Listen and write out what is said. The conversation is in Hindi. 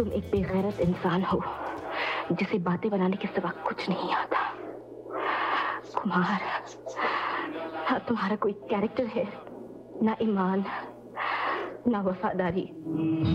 तुम एक बेगैरत इंसान हो जिसे बातें बनाने के सिवा कुछ नहीं आता। कुमार, तुम्हारा कोई कैरेक्टर है, ना ईमान, ना वफादारी।